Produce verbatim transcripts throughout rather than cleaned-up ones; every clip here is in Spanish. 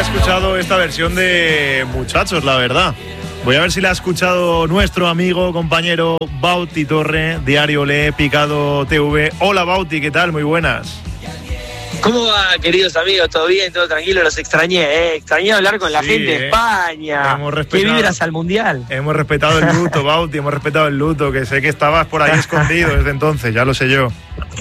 escuchado esta versión de Muchachos, la verdad. Voy a ver si la ha escuchado nuestro amigo, compañero Bauti Torre, Diario Le, Picado T V. Hola Bauti, ¿qué tal? Muy buenas. ¿Cómo va, queridos amigos? ¿Todo bien? ¿Todo tranquilo? Los extrañé, ¿eh? Extrañé hablar con la sí, gente de eh. España. ¿Qué vibras al Mundial? Hemos respetado el luto, Bauti, hemos respetado el luto, que sé que estabas por ahí escondido desde entonces, ya lo sé yo.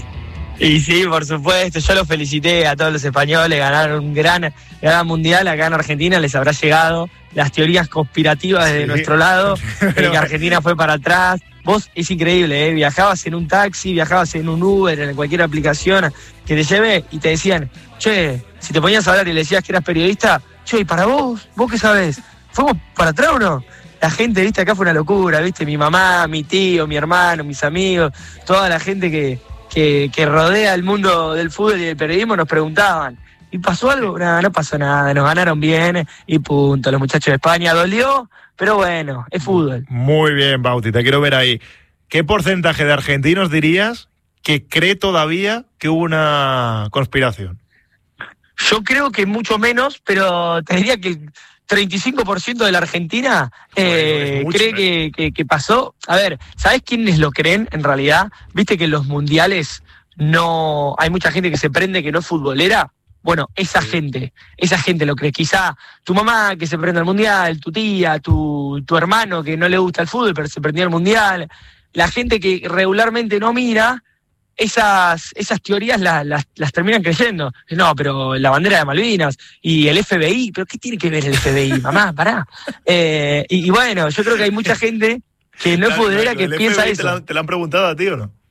Y sí, por supuesto, yo los felicité a todos los españoles, ganaron un gran, gran mundial acá en Argentina, les habrá llegado las teorías conspirativas desde sí. nuestro lado, Pero... que Argentina fue para atrás. Vos, es increíble, ¿eh? Viajabas en un taxi, viajabas en un Uber, en cualquier aplicación que te lleve y te decían, che, si te ponías a hablar y le decías que eras periodista, che, ¿y para vos? ¿Vos qué sabés? ¿Fuimos para atrás o no? La gente, viste, acá fue una locura, viste, mi mamá, mi tío, mi hermano, mis amigos, toda la gente que... Que, que rodea el mundo del fútbol y del periodismo, nos preguntaban, ¿y pasó algo? No, no pasó nada, nos ganaron bien y punto. Los muchachos de España dolió, pero bueno, es fútbol. Muy bien, Bauti, te quiero ver ahí. ¿Qué porcentaje de argentinos dirías que cree todavía que hubo una conspiración? Yo creo que mucho menos, pero te diría que treinta y cinco por ciento de la Argentina eh, mucho, cree que, que, que pasó. A ver, ¿sabés quiénes lo creen en realidad? ¿Viste que en los mundiales no hay mucha gente que se prende que no es futbolera? Bueno, esa sí. gente, esa gente lo cree. Quizá tu mamá que se prende al mundial, tu tía, tu, tu hermano que no le gusta el fútbol pero se prendió al mundial. La gente que regularmente no mira, esas esas teorías las, las, las terminan creyendo. No, pero la bandera de Malvinas y el F B I, ¿pero qué tiene que ver el F B I, mamá? Pará. Eh, y, y bueno, yo creo que hay mucha gente que no es futbolera que piensa eso. ¿Te la, ¿Te la han preguntado a ti o no?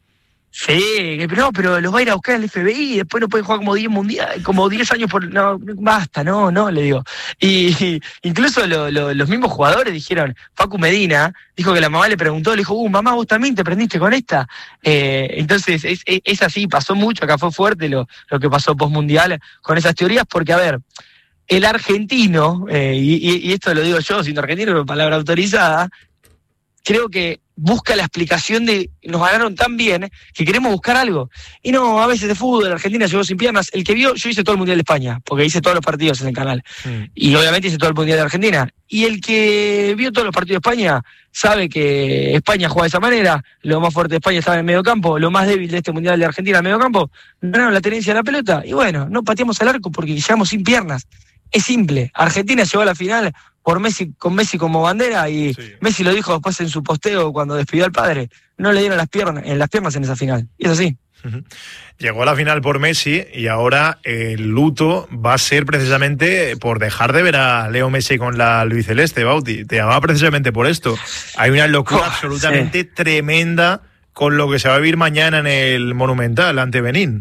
Sí, pero no, pero los va a ir a buscar el F B I y después no pueden jugar como diez mundiales, como diez años por... No, basta, no, no, le digo. Y, y incluso lo, lo, los mismos jugadores dijeron, Facu Medina dijo que la mamá le preguntó, le dijo, uh, mamá, vos también te prendiste con esta. Eh, entonces, es, es, es así, pasó mucho, acá fue fuerte lo, lo que pasó postmundial con esas teorías, porque, a ver, el argentino, eh, y, y esto lo digo yo, siendo argentino, pero palabra autorizada, creo que busca la explicación de nos ganaron tan bien que queremos buscar algo. Y no, a veces de fútbol, Argentina llegó sin piernas. El que vio, yo hice todo el Mundial de España, porque hice todos los partidos en el canal. Mm. Y obviamente hice todo el Mundial de Argentina. Y el que vio todos los partidos de España sabe que España juega de esa manera. Lo más fuerte de España estaba en el medio campo, lo más débil de este Mundial de Argentina en el medio campo. Ganaron la tenencia de la pelota y bueno, no pateamos al arco porque llegamos sin piernas. Es simple. Argentina llegó a la final por Messi, con Messi como bandera y sí. Messi lo dijo después en su posteo cuando despidió al padre, no le dieron las piernas, en las piernas en esa final, y es así. Uh-huh. Llegó a la final por Messi y ahora el luto va a ser precisamente por dejar de ver a Leo Messi con la albiceleste, Bauti, te llamaba precisamente por esto. Hay una locura oh, absolutamente sí. tremenda con lo que se va a vivir mañana en el Monumental ante Benín.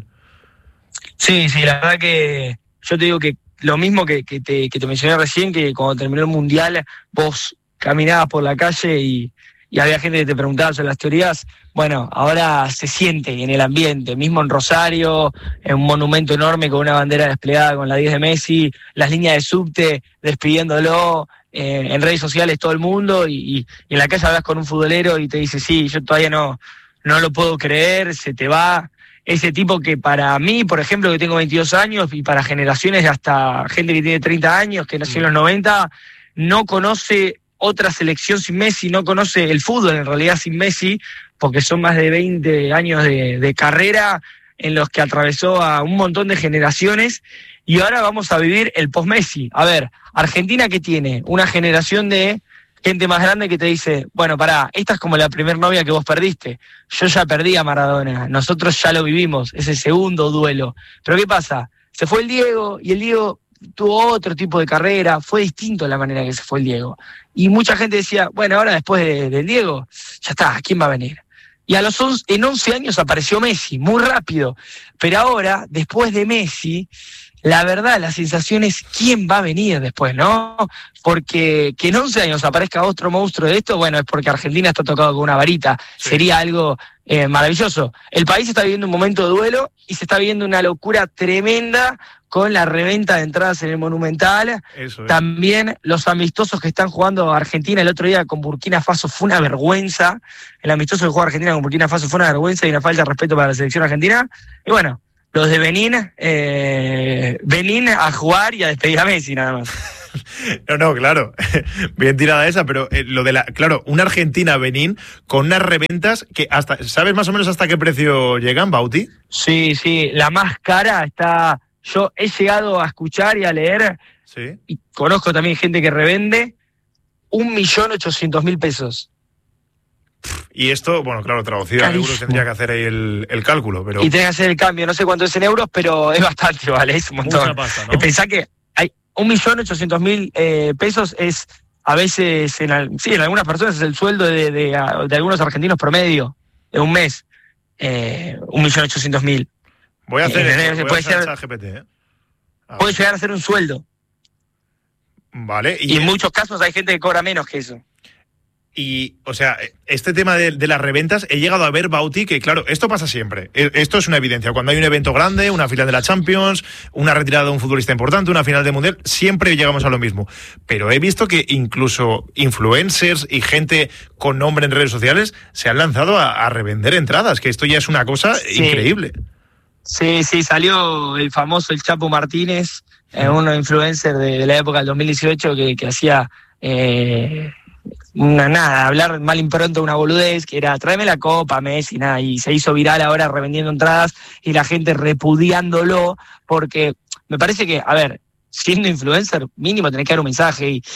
Sí, sí, la verdad que yo te digo que lo mismo que, que, te, que te mencioné recién, que cuando terminó el Mundial vos caminabas por la calle y, y había gente que te preguntaba sobre las teorías. Bueno, ahora se siente en el ambiente, mismo en Rosario, en un monumento enorme con una bandera desplegada con la diez de Messi, las líneas de subte despidiéndolo, eh, en redes sociales todo el mundo, y, y, y en la calle hablas con un futbolero y te dice, sí, yo todavía no, no lo puedo creer, se te va. Ese tipo que para mí, por ejemplo, que tengo veintidós años, y para generaciones hasta gente que tiene treinta años, que nació en los noventa, no conoce otra selección sin Messi, no conoce el fútbol en realidad sin Messi, porque son más de veinte años de, de carrera en los que atravesó a un montón de generaciones, y ahora vamos a vivir el post-Messi. A ver, Argentina, ¿qué tiene? Una generación de gente más grande que te dice, bueno, pará, esta es como la primer novia que vos perdiste. Yo ya perdí a Maradona, nosotros ya lo vivimos, ese segundo duelo. Pero ¿qué pasa? Se fue el Diego, y el Diego tuvo otro tipo de carrera, fue distinto la manera que se fue el Diego. Y mucha gente decía, bueno, ahora después de, del Diego, ya está, ¿quién va a venir? Y a los once, en once años apareció Messi, muy rápido. Pero ahora, después de Messi, la verdad, la sensación es quién va a venir después, ¿no? Porque que en once años aparezca otro monstruo de esto, bueno, es porque Argentina está tocado con una varita. Sí. Sería algo eh, maravilloso. El país está viviendo un momento de duelo y se está viviendo una locura tremenda con la reventa de entradas en el Monumental. Eso es. También los amistosos que están jugando Argentina el otro día con Burkina Faso fue una vergüenza. El amistoso que jugó Argentina con Burkina Faso fue una vergüenza y una falta de respeto para la selección argentina. Y bueno, los de Benín, eh, Benín a jugar y a despedir a Messi nada más. No, no, claro, bien tirada esa, pero eh, lo de la, claro, una Argentina-Benín con unas reventas que hasta, ¿sabes más o menos hasta qué precio llegan, Bauti? Sí, sí, la más cara está, yo he llegado a escuchar y a leer, sí, y conozco también gente que revende, un millón ochocientos mil pesos. Y esto, bueno, claro, traducido a euros tendría que hacer ahí el, el cálculo, pero... Y tenés que hacer el cambio, no sé cuánto es en euros, pero es bastante, vale, es un montón. Mucha pasta, ¿no? Pensá que hay un millón ochocientos mil eh, pesos es a veces, en, sí, en algunas personas es el sueldo de, de, de algunos argentinos promedio de un mes, eh, un millón ochocientos mil. Voy a hacer eh, eso, voy puede, a hacer ser, G P T, ¿eh? puede llegar a ser un sueldo. Vale. Y, y en muchos casos hay gente que cobra menos que eso. Y, o sea, este tema de, de las reventas, he llegado a ver, Bauti, que claro, esto pasa siempre. Esto es una evidencia. Cuando hay un evento grande, una final de la Champions, una retirada de un futbolista importante, una final de Mundial, siempre llegamos a lo mismo. Pero he visto que incluso influencers y gente con nombre en redes sociales se han lanzado a, a revender entradas, que esto ya es una cosa sí. increíble. Sí, sí, salió el famoso El Chapo Martínez, eh, uno influencer de, de la época del dos mil dieciocho que, que hacía... Eh, Una, nada, hablar mal impronto, una boludez, que era tráeme la copa, Messi, nada, y se hizo viral ahora revendiendo entradas y la gente repudiándolo, porque me parece que, a ver, siendo influencer, mínimo tenés que dar un mensaje, y,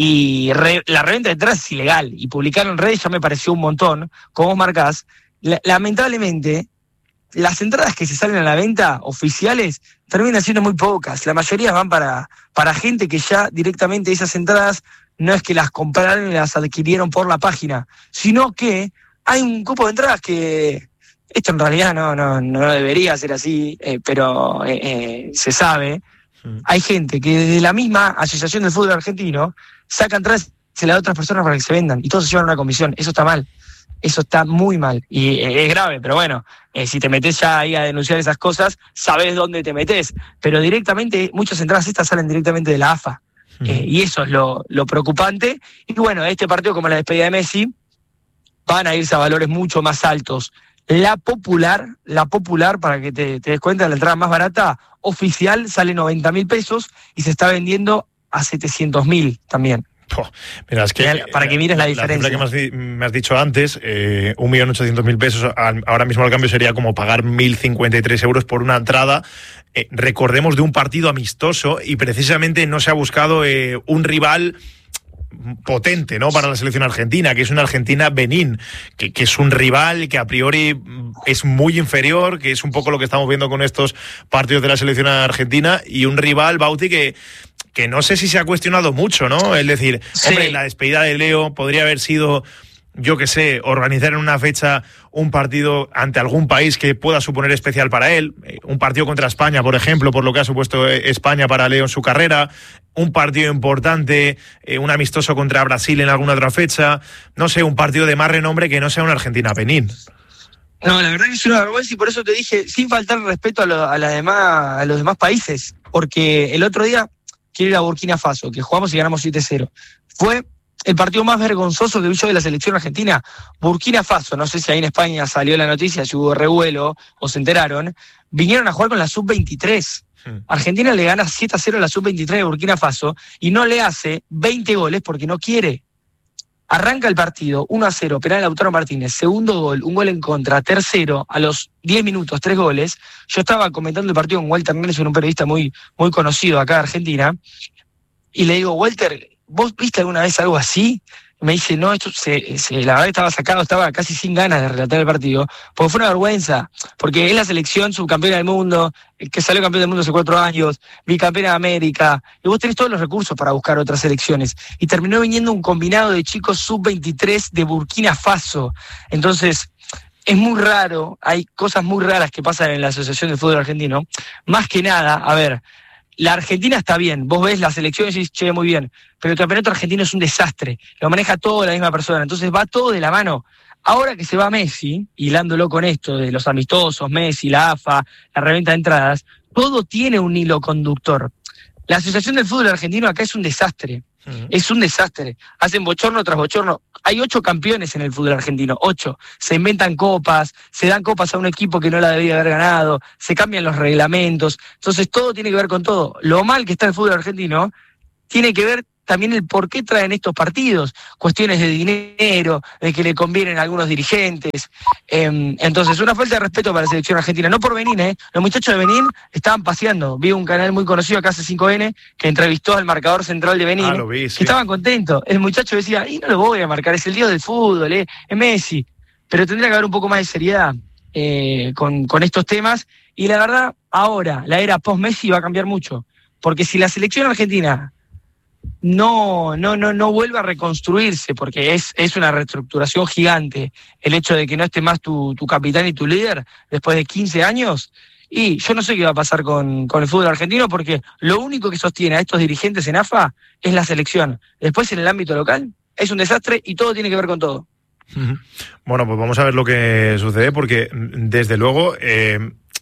y re, la reventa de entradas es ilegal, y publicarlo en redes ya me pareció un montón, como vos marcás, la, lamentablemente, las entradas que se salen a la venta oficiales terminan siendo muy pocas, la mayoría van para, para gente que ya directamente esas entradas no es que las compraron y las adquirieron por la página, sino que hay un cupo de entradas que esto en realidad no, no, no debería ser así, eh, pero eh, eh, se sabe. Sí. Hay gente que desde la misma Asociación del Fútbol Argentino saca entradas y se las da a otras personas para que se vendan y todos se llevan una comisión. Eso está mal, eso está muy mal y eh, es grave, pero bueno, eh, si te metés ya ahí a denunciar esas cosas, sabés dónde te metés, pero directamente, muchas entradas estas salen directamente de la A F A. Eh, y eso es lo, lo preocupante. Y bueno, este partido, como la despedida de Messi, van a irse a valores mucho más altos. La popular, la popular, para que te, te des cuenta, la entrada más barata oficial sale noventa mil pesos y se está vendiendo a setecientos mil también. Oh, mira, es que, para que mires la, la diferencia. La que me has, me has dicho antes, eh, un millón ochocientos mil pesos, ahora mismo al cambio sería como pagar mil cincuenta y tres euros por una entrada. Eh, recordemos de un partido amistoso y precisamente no se ha buscado eh, un rival potente, ¿no?, para la selección argentina, que es una Argentina-Benín, que, que es un rival que a priori es muy inferior, que es un poco lo que estamos viendo con estos partidos de la selección argentina, y un rival, Bauti, que que no sé si se ha cuestionado mucho, ¿no? Es decir, sí. hombre, la despedida de Leo podría haber sido, yo qué sé, organizar en una fecha un partido ante algún país que pueda suponer especial para él, un partido contra España, por ejemplo, por lo que ha supuesto España para Leo en su carrera, un partido importante, un amistoso contra Brasil en alguna otra fecha, no sé, un partido de más renombre que no sea una Argentina-Benín. No, la verdad que es una vergüenza y por eso te dije, sin faltar respeto a, lo, a, la demás, a los demás países, porque el otro día quiero ir a Burkina Faso, que jugamos y ganamos siete cero. Fue el partido más vergonzoso que vi yo de la selección argentina. Burkina Faso, no sé si ahí en España salió la noticia, si hubo revuelo o se enteraron, vinieron a jugar con la sub veintitrés. Hmm. Argentina le gana siete a cero a la sub veintitrés de Burkina Faso y no le hace veinte goles porque no quiere. Arranca el partido, uno a cero, penal de Lautaro Martínez, segundo gol, un gol en contra, tercero, a los diez minutos, tres goles. Yo estaba comentando el partido con Walter Nelson, un periodista muy, muy conocido acá de Argentina, y le digo, Walter, ¿vos viste alguna vez algo así? Me dice, no, esto se, se, la verdad estaba sacado, estaba casi sin ganas de relatar el partido, porque fue una vergüenza, porque es la selección subcampeona del mundo, que salió campeón del mundo hace cuatro años, bicampeona de América, y vos tenés todos los recursos para buscar otras selecciones, y terminó viniendo un combinado de chicos sub veintitrés de Burkina Faso. Entonces, es muy raro, hay cosas muy raras que pasan en la Asociación del Fútbol Argentino, más que nada, a ver, la Argentina está bien, vos ves las elecciones y dices, che, muy bien, pero el campeonato argentino es un desastre, lo maneja todo la misma persona, entonces va todo de la mano. Ahora que se va Messi, hilándolo con esto de los amistosos, Messi, la A F A, la reventa de entradas, todo tiene un hilo conductor. La Asociación del Fútbol Argentino acá es un desastre, Uh-huh. Es un desastre. Hacen bochorno tras bochorno. Hay ocho campeones en el fútbol argentino, ocho. Se inventan copas, se dan copas a un equipo que no la debía haber ganado, se cambian los reglamentos. Entonces todo tiene que ver con todo. Lo mal que está el fútbol argentino tiene que ver también el por qué traen estos partidos, cuestiones de dinero, de que le convienen a algunos dirigentes. Eh, entonces, una falta de respeto para la selección argentina, no por Benín, ¿eh? Los muchachos de Benín estaban paseando. Vi un canal muy conocido acá, C cinco N, que entrevistó al marcador central de Benín, ah, lo vi, sí. que estaban contentos. El muchacho decía, y no lo voy a marcar, es el dios del fútbol, ¿eh? Es Messi. Pero tendría que haber un poco más de seriedad eh, con, con estos temas. Y la verdad, ahora, la era post-Messi va a cambiar mucho. Porque si la selección argentina no no no no vuelve a reconstruirse, porque es, es una reestructuración gigante el hecho de que no esté más tu, tu capitán y tu líder después de quince años, y yo no sé qué va a pasar con, con el fútbol argentino, porque lo único que sostiene a estos dirigentes en A F A es la selección. Después en el ámbito local es un desastre y todo tiene que ver con todo. Bueno, pues vamos a ver lo que sucede, porque desde luego eh,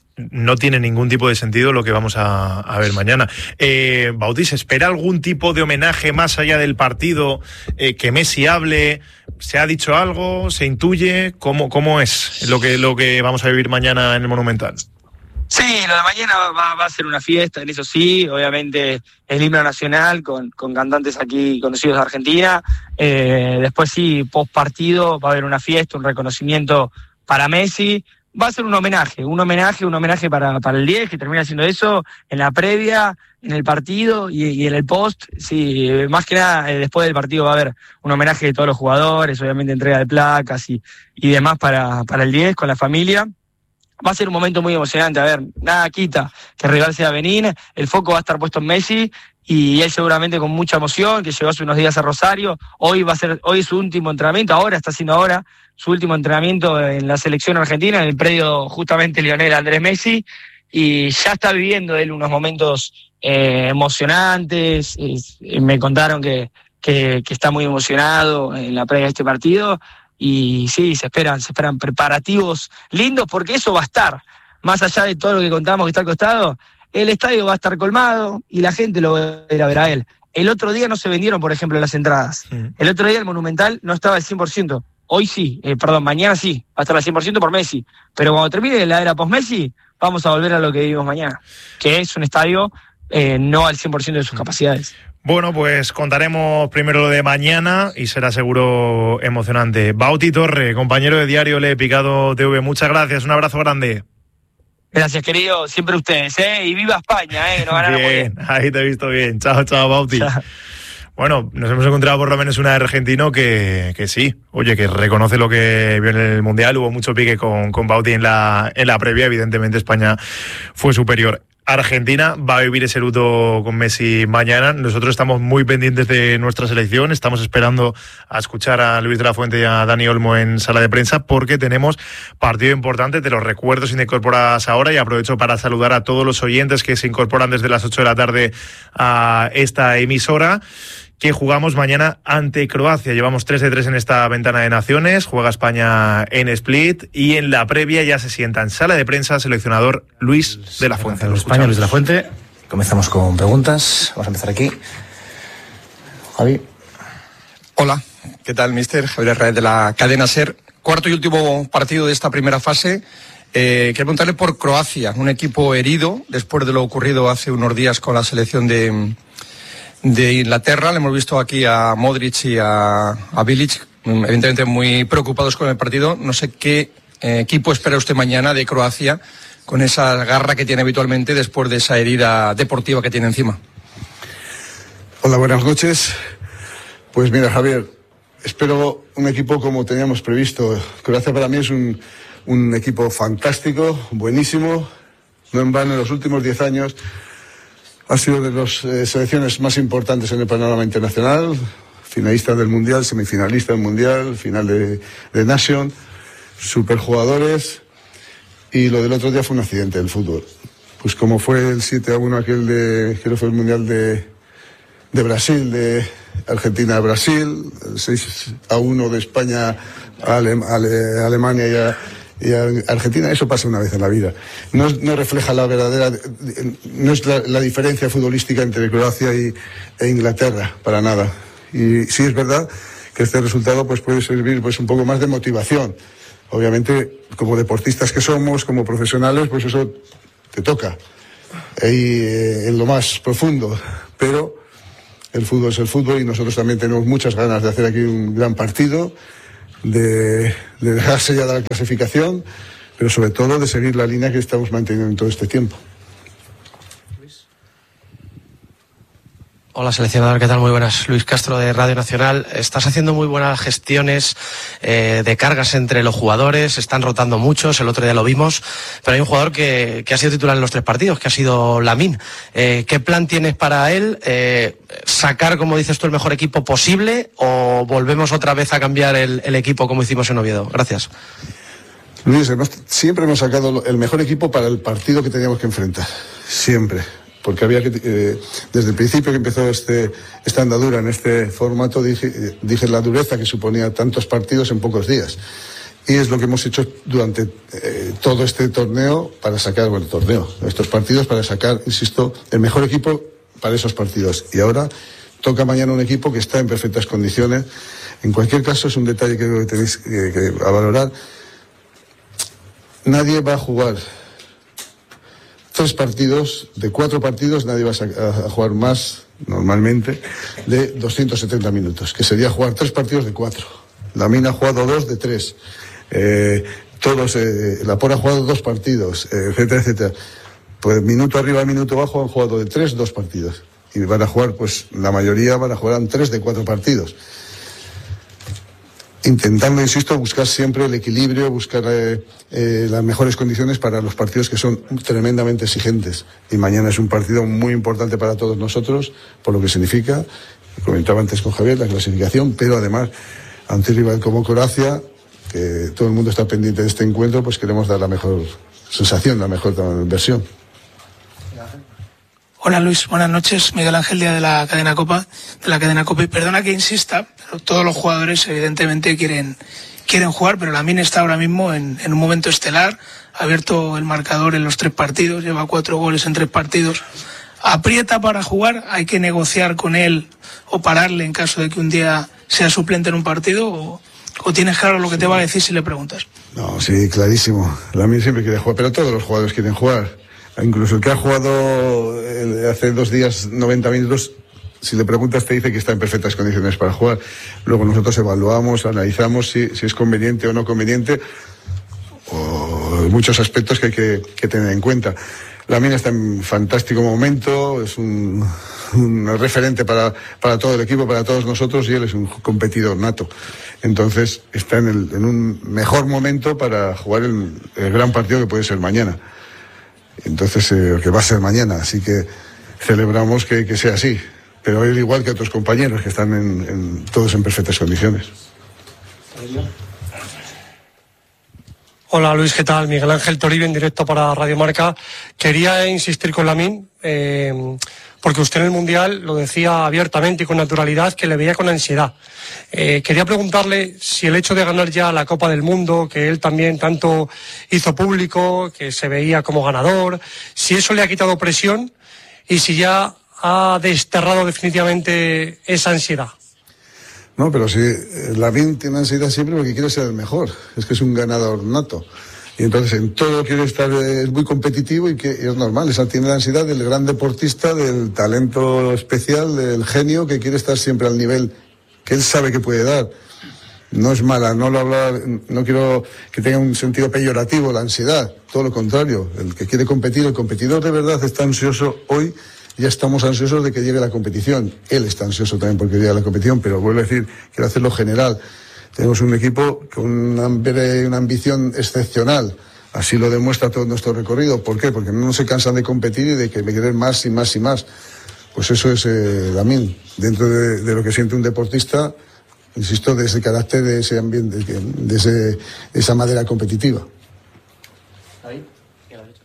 no tiene ningún tipo de sentido lo que vamos a, a ver mañana. Eh, Bauti, ¿se espera algún tipo de homenaje más allá del partido? Eh, que Messi hable, ¿se ha dicho algo? ¿Se intuye? ¿Cómo, cómo es lo que, lo que vamos a vivir mañana en el Monumental? Sí, lo de mañana va, va a ser una fiesta, en eso sí, obviamente el himno nacional con, con cantantes aquí conocidos de Argentina. Eh, después sí, post partido va a haber una fiesta, un reconocimiento para Messi. Va a ser un homenaje, un homenaje, un homenaje para, para el diez, que termina siendo eso, en la previa, en el partido y, y en el post. Sí, más que nada, eh, después del partido va a haber un homenaje de todos los jugadores, obviamente entrega de placas y, y demás para, para el diez, con la familia. Va a ser un momento muy emocionante. A ver, nada quita que el rival sea Benín, el foco va a estar puesto en Messi, y él seguramente con mucha emoción, que llegó hace unos días a Rosario. Hoy va a ser, hoy es su último entrenamiento, ahora está haciendo ahora su último entrenamiento en la selección argentina, en el predio justamente Lionel Andrés Messi, y ya está viviendo él unos momentos eh, emocionantes. Eh, me contaron que, que, que está muy emocionado en la previa de este partido, y sí, se esperan, se esperan preparativos lindos, porque eso va a estar, más allá de todo lo que contamos que está al costado. El estadio va a estar colmado y la gente lo va a ir a ver a él. El otro día no se vendieron, por ejemplo, las entradas. Sí. El otro día el Monumental no estaba al cien por ciento. Hoy sí, eh, perdón, mañana sí, va a estar al cien por ciento por Messi. Pero cuando termine la era post-Messi, vamos a volver a lo que vivimos mañana, que es un estadio eh, no al cien por ciento de sus capacidades. Bueno, pues contaremos primero lo de mañana y será seguro emocionante. Bauti Torre, compañero de Diario Le Picado T V, muchas gracias, un abrazo grande. Gracias, querido, siempre ustedes, ¿eh? Y viva España, ¿eh? Que nos ganaron muy bien. Ahí te he visto bien. Chao, chao, Bauti. Chao. Bueno, nos hemos encontrado por lo menos un argentino que, que sí, oye, que reconoce lo que vio en el Mundial. Hubo mucho pique con, con Bauti en la, en la previa. Evidentemente España fue superior. Argentina va a vivir ese luto con Messi mañana. Nosotros estamos muy pendientes de nuestra selección. Estamos esperando a escuchar a Luis de la Fuente y a Dani Olmo en sala de prensa, porque tenemos partido importante. Te los recuerdo si te incorporas ahora, y aprovecho para saludar a todos los oyentes que se incorporan desde las ocho de la tarde a esta emisora, que jugamos mañana ante Croacia. Llevamos tres de tres en esta ventana de naciones. Juega España en Split, y en la previa ya se sienta en sala de prensa seleccionador Luis de la Fuente. España, Luis de la Fuente. Comenzamos con preguntas. Vamos a empezar aquí. Javi. Hola, ¿qué tal, mister? Javier Herrera, de la cadena SER. Cuarto y último partido de esta primera fase. Eh, quiero preguntarle por Croacia, un equipo herido después de lo ocurrido hace unos días con la selección de... de Inglaterra. Le hemos visto aquí a Modric y a, a Bilic, evidentemente muy preocupados con el partido. No sé qué eh, equipo espera usted mañana de Croacia, con esa garra que tiene habitualmente después de esa herida deportiva que tiene encima. Hola, buenas noches. Pues mira, Javier, espero un equipo como teníamos previsto. Croacia para mí es un, un equipo fantástico, buenísimo. No en vano, en los últimos diez años ha sido de las eh, selecciones más importantes en el panorama internacional, finalista del Mundial, semifinalista del Mundial, final de, de Nation, superjugadores, y lo del otro día fue un accidente del fútbol. Pues como fue el siete a uno aquel de, creo que fue el Mundial de, de Brasil, de Argentina a Brasil, el seis a uno de España a, Ale, a Ale, Alemania y a, Y a Argentina eso pasa una vez en la vida. No, no refleja la verdadera, no es la, la diferencia futbolística entre Croacia y, e Inglaterra, para nada. Y sí es verdad que este resultado pues puede servir pues un poco más de motivación. Obviamente, como deportistas que somos, como profesionales, pues eso te toca. Ahí eh, en lo más profundo. Pero el fútbol es el fútbol y nosotros también tenemos muchas ganas de hacer aquí un gran partido. De, de dejar sellada la clasificación, pero sobre todo de seguir la línea que estamos manteniendo en todo este tiempo. Hola, seleccionador, ¿qué tal? Muy buenas. Luis Castro de Radio Nacional. Estás haciendo muy buenas gestiones eh, de cargas entre los jugadores, están rotando muchos, el otro día lo vimos, pero hay un jugador que, que ha sido titular en los tres partidos, que ha sido Lamine. Eh, ¿Qué plan tienes para él? Eh, ¿Sacar, como dices tú, el mejor equipo posible o volvemos otra vez a cambiar el, el equipo como hicimos en Oviedo? Gracias. Luis, hemos, siempre hemos sacado el mejor equipo para el partido que teníamos que enfrentar. Siempre. Porque había que, eh, desde el principio que empezó este, esta andadura en este formato, dije, dije la dureza que suponía tantos partidos en pocos días. Y es lo que hemos hecho durante eh, todo este torneo para sacar, bueno, torneo, estos partidos para sacar, insisto, el mejor equipo para esos partidos. Y ahora toca mañana un equipo que está en perfectas condiciones. En cualquier caso, es un detalle que creo que tenéis que, que a valorar. Nadie va a jugar tres partidos, de cuatro partidos, nadie va a, a jugar más, normalmente, de doscientos setenta minutos, que sería jugar tres partidos de cuatro. Lamine ha jugado dos de tres. Eh, todos, eh, Laporte ha jugado dos partidos, eh, etcétera, etcétera. Pues minuto arriba, minuto abajo han jugado de tres, dos partidos. Y van a jugar, pues, la mayoría van a jugar tres de cuatro partidos. Intentando, insisto, buscar siempre el equilibrio, buscar eh, eh, las mejores condiciones para los partidos que son tremendamente exigentes. Y mañana es un partido muy importante para todos nosotros, por lo que significa, comentaba antes con Javier, la clasificación, pero además, ante un rival como Croacia, que todo el mundo está pendiente de este encuentro, pues queremos dar la mejor sensación, la mejor versión. Hola Luis, buenas noches. Miguel Ángel Díaz de la cadena Copa, de la cadena Copa. Y perdona que insista, pero todos los jugadores evidentemente quieren, quieren jugar, pero Lamine está ahora mismo en, en un momento estelar, ha abierto el marcador en los tres partidos, lleva cuatro goles en tres partidos. Aprieta para jugar, hay que negociar con él o pararle en caso de que un día sea suplente en un partido, o, o tienes claro lo que te va a decir si le preguntas. No, sí, clarísimo. Lamine siempre quiere jugar, pero todos los jugadores quieren jugar. Incluso el que ha jugado hace dos días noventa minutos, si le preguntas te dice que está en perfectas condiciones para jugar. Luego nosotros evaluamos, analizamos si, si es conveniente o no conveniente, o muchos aspectos que hay que, que tener en cuenta. Lamine está en fantástico momento, es un, un referente para, para todo el equipo, para todos nosotros, y él es un competidor nato. Entonces está en, el, en un mejor momento para jugar el, el gran partido que puede ser mañana. Entonces, eh, que va a ser mañana, así que celebramos que, que sea así. Pero él, igual que otros compañeros que están en, en, todos en perfectas condiciones. Hola Luis, ¿qué tal? Miguel Ángel Toribio en directo para Radio Marca. Quería insistir con Lamine, eh, porque usted en el Mundial lo decía abiertamente y con naturalidad que le veía con ansiedad. Eh, quería preguntarle si el hecho de ganar ya la Copa del Mundo, que él también tanto hizo público, que se veía como ganador, si eso le ha quitado presión y si ya ha desterrado definitivamente esa ansiedad. No, pero sí, Lamine tiene ansiedad siempre porque quiere ser el mejor. Es que es un ganador nato. Y entonces en todo quiere estar, es muy competitivo y, que, y es normal. Esa tiene la ansiedad del gran deportista, del talento especial, del genio que quiere estar siempre al nivel que él sabe que puede dar. No es mala, no lo habla, no quiero que tenga un sentido peyorativo la ansiedad, todo lo contrario. El que quiere competir, el competidor de verdad está ansioso hoy. Ya estamos ansiosos de que llegue la competición. Él está ansioso también porque llegue la competición, pero vuelvo a decir, quiero hacerlo general. Tenemos un equipo con una, una ambición excepcional. Así lo demuestra todo nuestro recorrido. ¿Por qué? Porque no se cansan de competir y de que me quieren más y más y más. Pues eso es eh, Lamine. Dentro de, de lo que siente un deportista, insisto, de ese carácter, de ese ambiente, de, ese, de esa madera competitiva.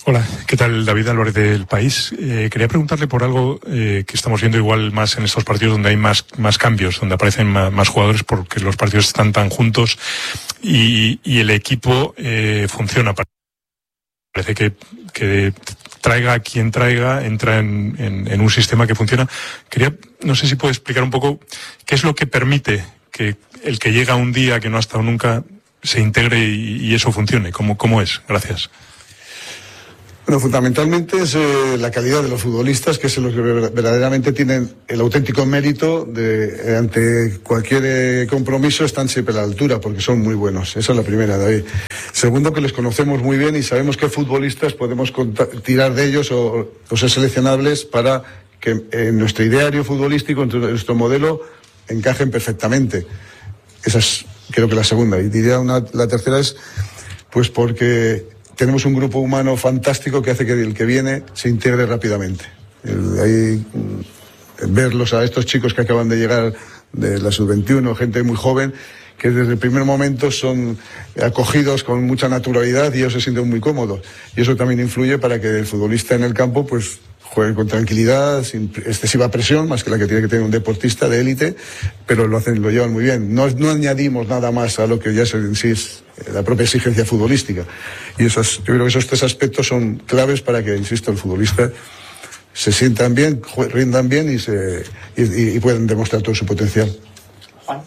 Hola, ¿qué tal? David Álvarez del País. Eh, quería preguntarle por algo eh, que estamos viendo igual más en estos partidos donde hay más, más cambios, donde aparecen más, más jugadores porque los partidos están tan juntos y, y el equipo eh, funciona. Parece que, que traiga a quien traiga, entra en, en, en un sistema que funciona. Quería, no sé si puede explicar un poco qué es lo que permite que el que llega un día que no ha estado nunca se integre y, y eso funcione. ¿Cómo, cómo es? Gracias. Bueno, fundamentalmente es eh, la calidad de los futbolistas, que es los que verdaderamente tienen el auténtico mérito de, eh, ante cualquier eh, compromiso, están siempre a la altura, porque son muy buenos. Esa es la primera, David. Segundo, que les conocemos muy bien y sabemos qué futbolistas podemos tirar de ellos o, o ser seleccionables para que en nuestro ideario futbolístico, en nuestro modelo, encajen perfectamente. Esa es, creo que la segunda. Y diría una, la tercera es, pues porque tenemos un grupo humano fantástico que hace que el que viene se integre rápidamente. El, ahí, verlos a estos chicos que acaban de llegar de la sub veintiuno, gente muy joven, que desde el primer momento son acogidos con mucha naturalidad y ellos se sienten muy cómodos. Y eso también influye para que el futbolista en el campo pues juegue con tranquilidad, sin excesiva presión, más que la que tiene que tener un deportista de élite, pero lo hacen, lo llevan muy bien. No, no añadimos nada más a lo que ya es en sí es la propia exigencia futbolística. Y esos, yo creo que esos tres aspectos son claves para que, insisto, el futbolista se sientan bien, rindan bien y, se, y, y puedan demostrar todo su potencial. Juan.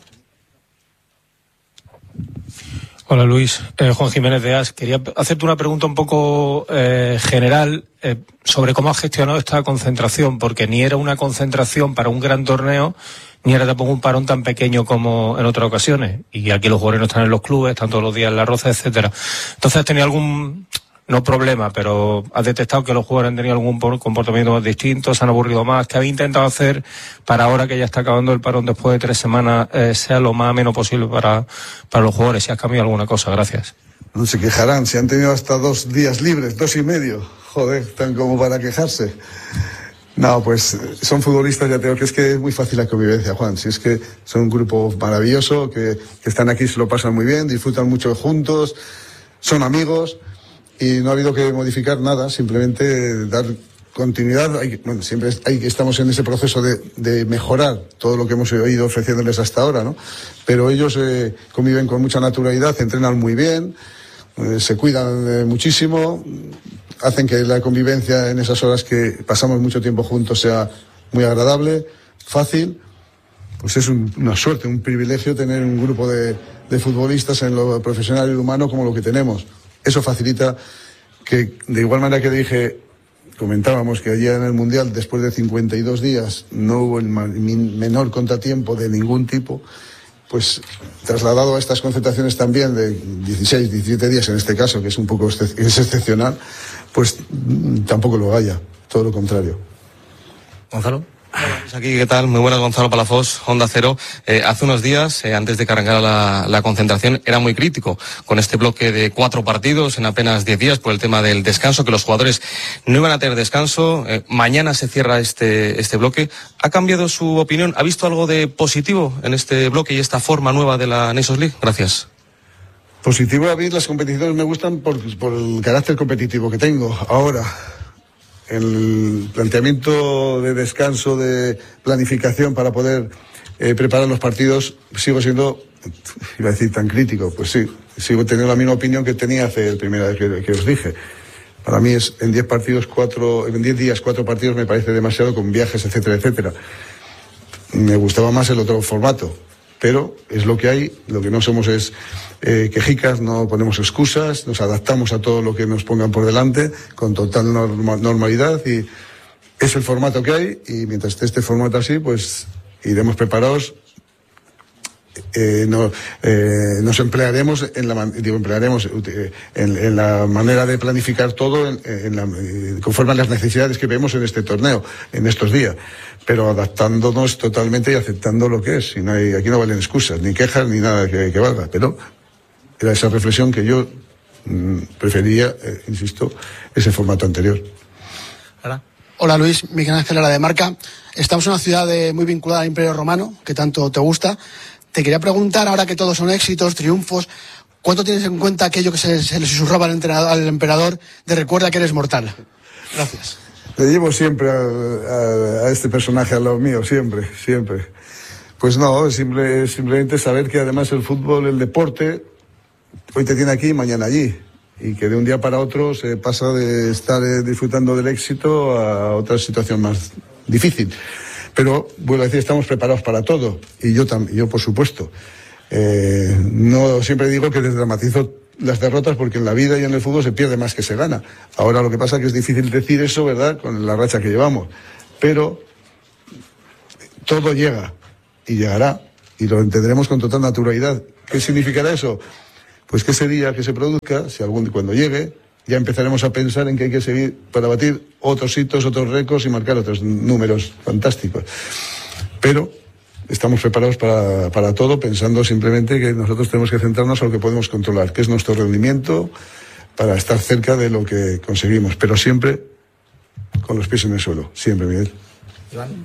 Hola Luis, eh, Juan Jiménez de As. Quería hacerte una pregunta un poco eh, general eh, sobre cómo has gestionado esta concentración, porque ni era una concentración para un gran torneo, ni era tampoco un parón tan pequeño como en otras ocasiones. Y aquí los jugadores no están en los clubes, están todos los días en la Roza, etcétera. Entonces, ¿has tenido algún, no problema, pero has detectado que los jugadores han tenido algún comportamiento más distinto, se han aburrido más? ¿Qué habéis intentado hacer para ahora que ya está acabando el parón después de tres semanas, eh, sea lo más ameno posible para, para los jugadores? Si has cambiado alguna cosa, gracias. No se quejarán, si han tenido hasta dos días libres, dos y medio. Joder, tan como para quejarse. No, pues son futbolistas, ya tengo que es que es muy fácil la convivencia, Juan. Si es que son un grupo maravilloso, que, que están aquí, se lo pasan muy bien, disfrutan mucho juntos, son amigos y no ha habido que modificar nada, simplemente dar continuidad. Hay, bueno, siempre hay, estamos en ese proceso de, de mejorar todo lo que hemos ido ofreciéndoles hasta ahora, ¿no? Pero ellos eh, conviven con mucha naturalidad, entrenan muy bien, eh, se cuidan eh, muchísimo, hacen que la convivencia en esas horas que pasamos mucho tiempo juntos sea muy agradable, fácil. Pues es un, una suerte, un privilegio tener un grupo de, de futbolistas en lo profesional y humano como lo que tenemos. Eso facilita que, de igual manera que dije, comentábamos que allí en el Mundial, después de cincuenta y dos días, no hubo el menor contratiempo de ningún tipo, pues trasladado a estas concentraciones también de dieciséis, diecisiete días en este caso, que es un poco es excepcional, pues tampoco lo haya, todo lo contrario. Gonzalo. Aquí, ¿qué tal? Muy buenas, Gonzalo Palafox, Onda Cero. Eh, hace unos días, eh, antes de que arrancara la, la concentración, era muy crítico con este bloque de cuatro partidos en apenas diez días por el tema del descanso, que los jugadores no iban a tener descanso. Eh, mañana se cierra este, este bloque. ¿Ha cambiado su opinión? ¿Ha visto algo de positivo en este bloque y esta forma nueva de la Nations League? Gracias. Positivo, a mí las competiciones me gustan por, por el carácter competitivo que tengo ahora. El planteamiento de descanso, de planificación para poder eh, preparar los partidos, sigo siendo, iba a decir tan crítico, pues sí, sigo teniendo la misma opinión que tenía hace el primera vez que, que os dije. Para mí es en diez partidos, cuatro, en diez días, cuatro partidos me parece demasiado, con viajes, etcétera, etcétera. Me gustaba más el otro formato, pero es lo que hay. Lo que no somos es eh, quejicas, no ponemos excusas, nos adaptamos a todo lo que nos pongan por delante con total norma, normalidad, y es el formato que hay, y mientras esté este formato así, pues iremos preparados. Eh, no, eh, nos emplearemos en la digo emplearemos eh, en, en la manera de planificar todo en, en la, eh, conforme a las necesidades que vemos en este torneo, en estos días, pero adaptándonos totalmente y aceptando lo que es. Y no hay, aquí no valen excusas, ni quejas, ni nada que, que valga, pero era esa reflexión que yo mm, prefería, eh, insisto, ese formato anterior. Hola. Hola Luis, Miguel Ángel Lara de Marca. Estamos en una ciudad de, muy vinculada al Imperio Romano, que tanto te gusta. Te quería preguntar, ahora que todos son éxitos, triunfos, ¿cuánto tienes en cuenta aquello que se, se le susurraba al, entrenador, al emperador de recuerda que eres mortal? Gracias. Le llevo siempre a, a, a este personaje al lado mío, siempre, siempre. Pues no, simple, simplemente saber que además el fútbol, el deporte, hoy te tiene aquí y mañana allí. Y que de un día para otro se pasa de estar eh, disfrutando del éxito a otra situación más difícil. Pero, vuelvo a decir, estamos preparados para todo. Y yo también, yo por supuesto. Eh, no siempre digo que desdramatizo las derrotas porque en la vida y en el fútbol se pierde más que se gana. Ahora lo que pasa es que es difícil decir eso, ¿verdad?, con la racha que llevamos. Pero todo llega y llegará y lo entenderemos con total naturalidad. ¿Qué significará eso? Pues que ese día que se produzca, si algún cuando llegue, ya empezaremos a pensar en que hay que seguir para batir otros hitos, otros récords y marcar otros números fantásticos. Pero estamos preparados para, para todo, pensando simplemente que nosotros tenemos que centrarnos en lo que podemos controlar, que es nuestro rendimiento, para estar cerca de lo que conseguimos, pero siempre con los pies en el suelo, siempre, Miguel. Iván.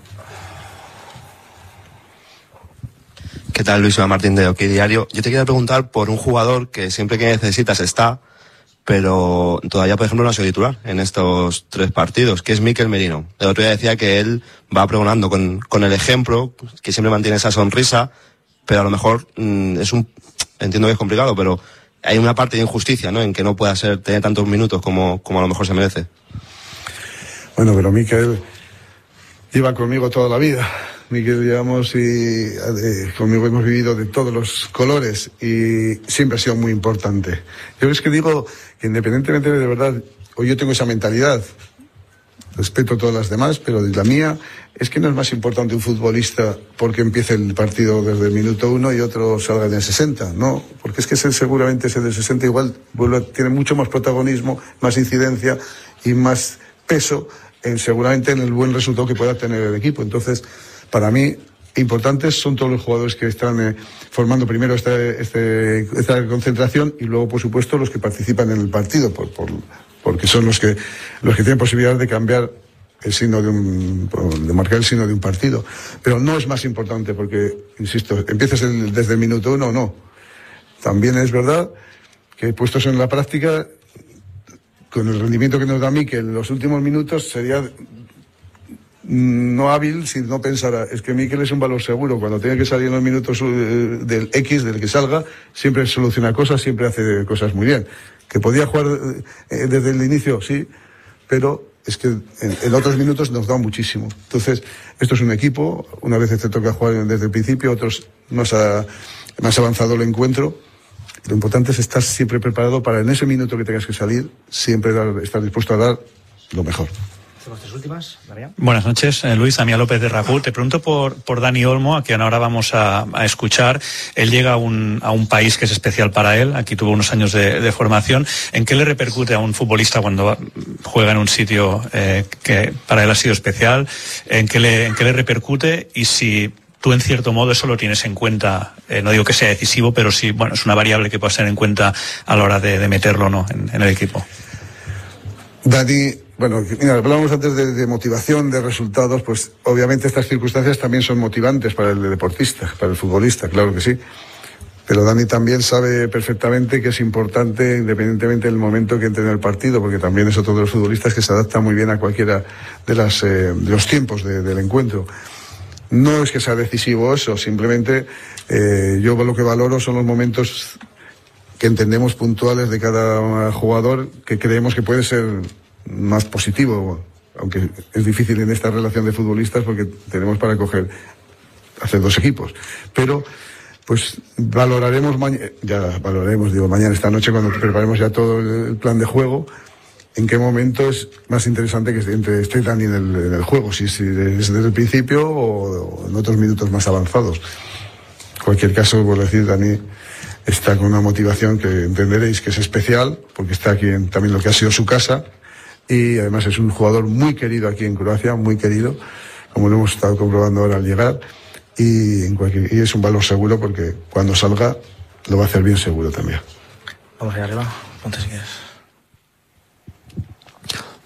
¿Qué tal, Luis? Iván Martín de OK Diario. Yo te quería preguntar por un jugador que siempre que necesitas está, pero todavía, por ejemplo, no ha sido titular en estos tres partidos, que es Mikel Merino. El otro día decía que él va pregonando con, con el ejemplo, que siempre mantiene esa sonrisa, pero a lo mejor mmm, es un, entiendo que es complicado, pero hay una parte de injusticia, ¿no?, en que no pueda ser, tener tantos minutos como, como a lo mejor se merece. Bueno, pero Mikel iba conmigo toda la vida. Mikel, llevamos y eh, conmigo hemos vivido de todos los colores y siempre ha sido muy importante. Yo es que digo que independientemente de, de verdad, hoy yo tengo esa mentalidad, respeto a todas las demás, pero la mía es que no es más importante un futbolista porque empiece el partido desde el minuto uno y otro salga en el sesenta, no, porque es que ese, seguramente ese del sesenta igual vuelve, tiene mucho más protagonismo, más incidencia y más peso en, seguramente en el buen resultado que pueda tener el equipo. Entonces, para mí, importantes son todos los jugadores que están eh, formando primero este, este, esta concentración y luego, por supuesto, los que participan en el partido, por, por, porque son los que, los que tienen posibilidad de cambiar el signo de un, de marcar el signo de un partido. Pero no es más importante porque, insisto, empieces el, desde el minuto uno o no. También es verdad que puestos en la práctica, con el rendimiento que nos da a mí, que en los últimos minutos sería no hábil si no pensara, es que Mikel es un valor seguro, cuando tenga que salir en los minutos del X, del que salga, siempre soluciona cosas, siempre hace cosas muy bien. Que podía jugar desde el inicio, sí, pero es que en, en otros minutos nos da muchísimo. Entonces, esto es un equipo, una vez te toca jugar desde el principio, otros más, a, más avanzado el encuentro. Lo importante es estar siempre preparado para en ese minuto que tengas que salir, siempre dar, estar dispuesto a dar lo mejor. Tres últimas, María. Buenas noches, eh, Luis. Damián López de Raúl. Te pregunto por, por Dani Olmo, a quien ahora vamos a, a escuchar. Él llega a un, a un país que es especial para él. Aquí tuvo unos años de, de formación. ¿En qué le repercute a un futbolista cuando juega en un sitio eh, que para él ha sido especial? ¿En qué le, en qué le repercute? Y si tú, en cierto modo, eso lo tienes en cuenta, eh, no digo que sea decisivo, pero sí, bueno, es una variable que puedes tener en cuenta a la hora de, de meterlo, ¿no?, en, en el equipo. Dani, bueno, mira, hablábamos antes de, de motivación, de resultados, pues obviamente estas circunstancias también son motivantes para el deportista, para el futbolista, claro que sí. Pero Dani también sabe perfectamente que es importante, independientemente del momento que entre en el partido, porque también es otro de los futbolistas que se adapta muy bien a cualquiera de, las, eh, de los tiempos de, del encuentro. No es que sea decisivo eso, simplemente eh, yo lo que valoro son los momentos que entendemos puntuales de cada jugador, que creemos que puede ser más positivo, aunque es difícil en esta relación de futbolistas porque tenemos para coger, hacer dos equipos. Pero, pues, valoraremos mañana, ya valoraremos, digo, mañana, esta noche, cuando preparemos ya todo el plan de juego, en qué momento es más interesante que esté, esté Dani en el, en el juego, si, si es desde el principio o, o en otros minutos más avanzados. En cualquier caso, por decir, Dani está con una motivación que entenderéis que es especial, porque está aquí en también lo que ha sido su casa, y además es un jugador muy querido aquí en Croacia, muy querido, como lo hemos estado comprobando ahora al llegar, y, en cualquier, y es un valor seguro porque cuando salga lo va a hacer bien seguro también. Vamos allá arriba, ponte si quieres.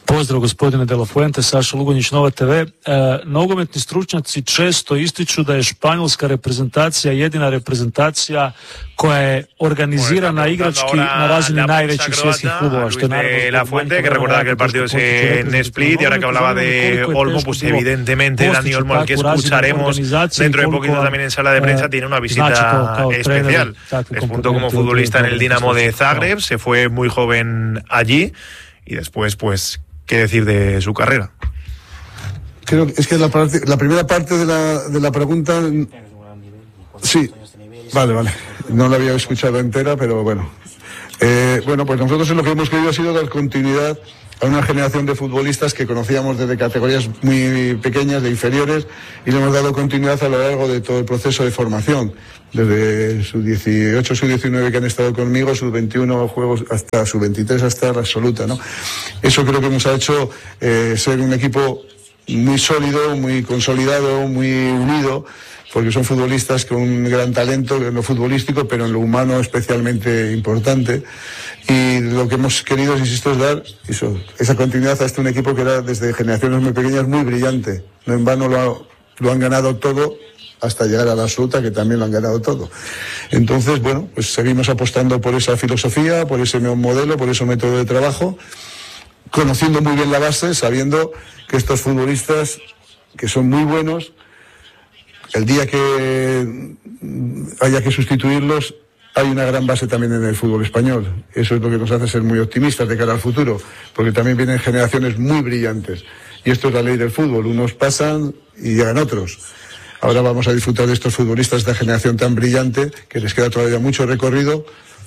Pozdrav gospodine De La Fuente, Saša Lugonjić, Nova te ve. E, nogometni stručnjaci često ističu da je španjolska reprezentacija jedina reprezentacija koja je organizirana igrački na razini najvećih svjetskih klubova. Što de La Fuente, que recordaba que el partido es en Split, y ahora que hablaba de Olmo, pues evidentemente Dani Olmo, al que escucharemos dentro de poquito también en sala de prensa, tiene una visita especial. Despuntó como futbolista en el Dinamo de Zagreb, se fue muy joven allí y después, pues, ¿qué decir de su carrera? Creo que es que la, parte, la primera parte de la, de la pregunta... Sí, vale, vale. No la había escuchado entera, pero bueno. Eh, bueno, pues nosotros lo que hemos querido ha sido dar continuidad a una generación de futbolistas que conocíamos desde categorías muy pequeñas, de inferiores, y le hemos dado continuidad a lo largo de todo el proceso de formación, desde sub dieciocho, sub diecinueve que han estado conmigo, sub veintiuno juegos hasta sub veintitrés, hasta la absoluta, ¿no? Eso creo que nos ha hecho eh, ser un equipo muy sólido, muy consolidado, muy unido, porque son futbolistas con un gran talento en lo futbolístico, pero en lo humano especialmente importante. Y lo que hemos querido, insisto, es dar eso, esa continuidad a este un equipo que era desde generaciones muy pequeñas muy brillante. No en vano lo, ha, lo han ganado todo hasta llegar a la absoluta, que también lo han ganado todo. Entonces, bueno, pues seguimos apostando por esa filosofía, por ese modelo, por ese método de trabajo, conociendo muy bien la base, sabiendo que estos futbolistas, que son muy buenos, el día que haya que sustituirlos, hay una gran base también en el fútbol español. Eso es lo que nos hace ser muy optimistas de cara al futuro, porque también vienen generaciones muy brillantes. Y esto es la ley del fútbol. Unos pasan y llegan otros. Ahora vamos a disfrutar de estos futbolistas de esta generación tan brillante, que les queda todavía mucho recorrido,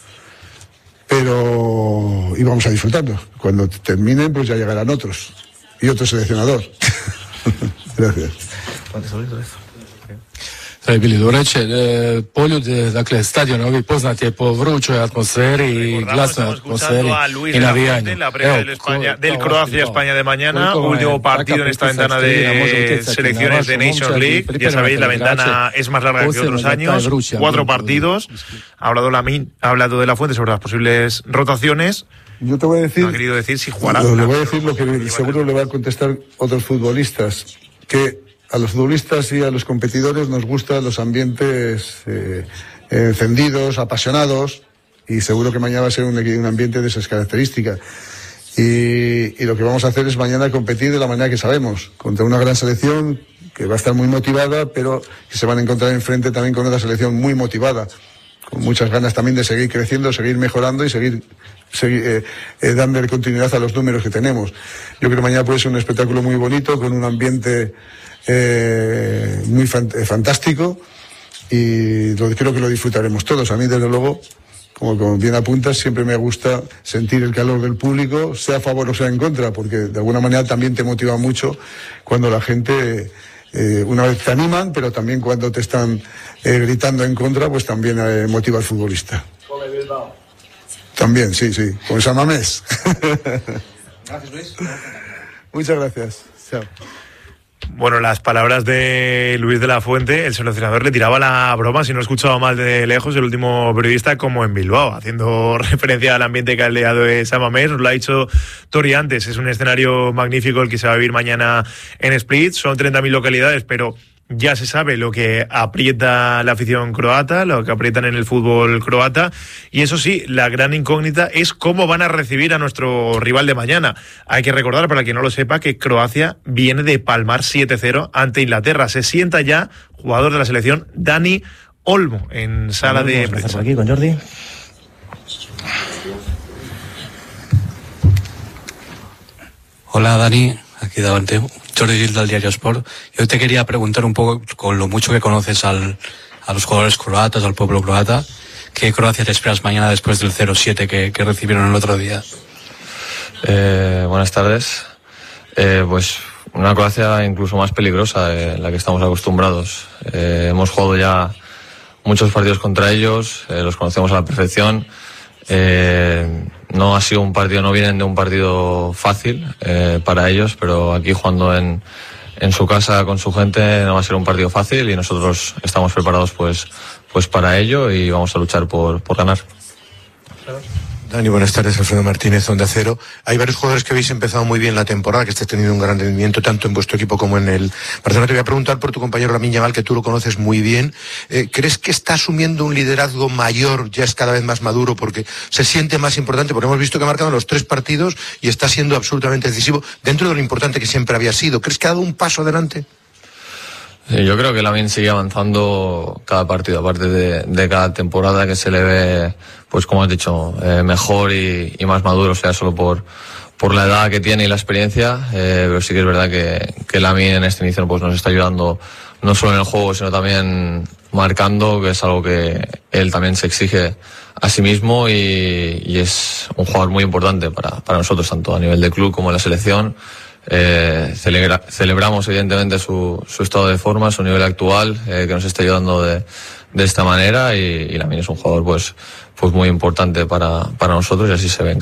pero y vamos a disfrutarlo. Cuando terminen, pues ya llegarán otros. Y otro seleccionador. Gracias. Treba bili doreće, e, poljud, dakle, stadion ovi poznat je po vrućoj atmosferi i glasnoj atmosferi i navijanju. La previa del, España, del Croacia-España de mañana, último partido en esta ventana de selecciones de Nations League. Ya sabéis, la ventana es más larga que otros años, cuatro partidos. Ha hablado, la, ha hablado de La Fuente sobre las posibles rotaciones. Yo te voy a decir, no ha querido decir si jugará. Lo, le voy a decir lo que seguro le va a contestar otros futbolistas, que a los futbolistas y a los competidores nos gustan los ambientes eh, encendidos, apasionados, y seguro que mañana va a ser un, un ambiente de esas características. Y, y lo que vamos a hacer es mañana competir de la manera que sabemos, contra una gran selección que va a estar muy motivada, pero que se van a encontrar enfrente también con otra selección muy motivada, con muchas ganas también de seguir creciendo, seguir mejorando y seguir, seguir eh, eh, dándole continuidad a los números que tenemos. Yo creo que mañana puede ser un espectáculo muy bonito, con un ambiente Eh, muy fant fantástico, y lo, creo que lo disfrutaremos todos. A mí, desde luego, como, como bien apuntas, siempre me gusta sentir el calor del público, sea a favor o sea en contra, porque de alguna manera también te motiva mucho cuando la gente, eh, una vez te animan, pero también cuando te están eh, gritando en contra, pues también eh, motiva al futbolista. También, sí, sí, con San Mamés. Gracias, Luis. Muchas gracias. Chao. Bueno, las palabras de Luis de la Fuente, el seleccionador le tiraba la broma, si no he escuchado mal de lejos, el último periodista, como en Bilbao, haciendo referencia al ambiente caldeado de San Mamés. Nos lo ha dicho Tori antes, es un escenario magnífico el que se va a vivir mañana en Split. Son treinta mil localidades, pero ya se sabe lo que aprieta la afición croata, lo que aprietan en el fútbol croata, y eso sí, la gran incógnita es cómo van a recibir a nuestro rival de mañana. Hay que recordar, para quien no lo sepa, que Croacia viene de palmar siete cero ante Inglaterra. Se sienta ya jugador de la selección Dani Olmo en sala de prensa. Aquí con Jordi. Hola Dani, aquí delante. Jordi Gil del Diario Sport. Yo te quería preguntar un poco, con lo mucho que conoces al, a los jugadores croatas, al pueblo croata, ¿qué Croacia te esperas mañana después del cero siete que, que recibieron el otro día? Eh, buenas tardes. Eh, pues una Croacia incluso más peligrosa de la que estamos acostumbrados. Eh, hemos jugado ya muchos partidos contra ellos, eh, los conocemos a la perfección. Eh, no ha sido un partido, no vienen de un partido fácil eh, para ellos, pero aquí jugando en, en su casa con su gente no va a ser un partido fácil, y nosotros estamos preparados pues, pues para ello, y vamos a luchar por, por ganar. Dani, buenas tardes, Alfredo Martínez, Onda Cero. Hay varios jugadores que habéis empezado muy bien la temporada, que estáis teniendo un gran rendimiento tanto en vuestro equipo como en el Barcelona. Te voy a preguntar por tu compañero Lamine Yamal, que tú lo conoces muy bien. Eh, ¿Crees que está asumiendo un liderazgo mayor, ya es cada vez más maduro, porque se siente más importante? Porque hemos visto que ha marcado los tres partidos y está siendo absolutamente decisivo dentro de lo importante que siempre había sido. ¿Crees que ha dado un paso adelante? Sí, yo creo que Lamine sigue avanzando cada partido, aparte de, de cada temporada, que se le ve, pues como has dicho, eh, mejor y, y más maduro, o sea, solo por, por la edad que tiene y la experiencia, eh, pero sí que es verdad que, que Lamine en este inicio pues nos está ayudando no solo en el juego, sino también marcando, que es algo que él también se exige a sí mismo y, y es un jugador muy importante para, para nosotros, tanto a nivel de club como en la selección. Eh, celebra, celebramos evidentemente su, su estado de forma, su nivel actual, eh, que nos está ayudando de, de esta manera y, y Lamine es un jugador pues, pues muy importante para, para nosotros y así se ve en